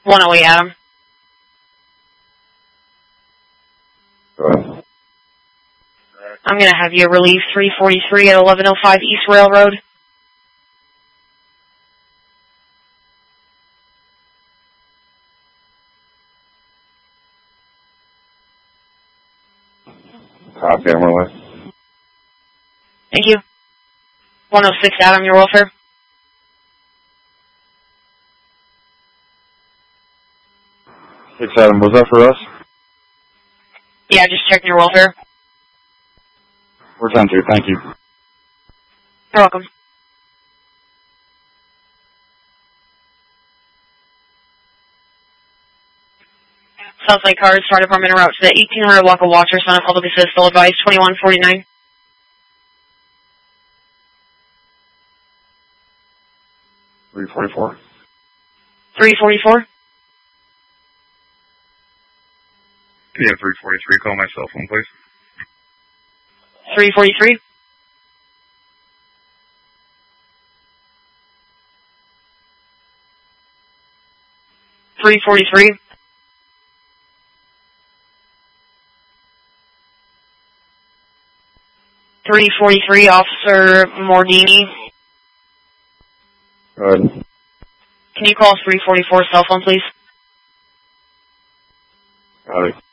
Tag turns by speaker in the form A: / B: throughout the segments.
A: 108 Adam.
B: Go ahead.
A: I'm going to have you relieve 343 at 1105 East Railroad.
B: Copy, I'm away.
A: Thank you. 106 Adam, your welfare.
B: Six Adam, was that for us?
A: Yeah, just checking your welfare.
B: We're 10-2, thank you.
A: You're welcome. Southside cars, fire department en route to the 1800 block of Watcher, son of public assist, full advice, 2149.
B: $344.
A: 344.
B: Yeah, 343. Call my cell phone, please.
A: 343. $343. $343, Officer Mordini.
B: Go ahead.
A: Can you call 344 cell phone, please?
B: Got it.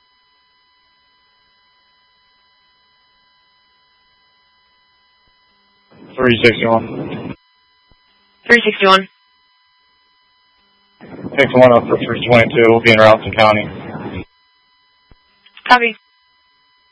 B: $361.
A: 361.
B: Takes one up for 322. We'll be in Ralston County.
A: Copy.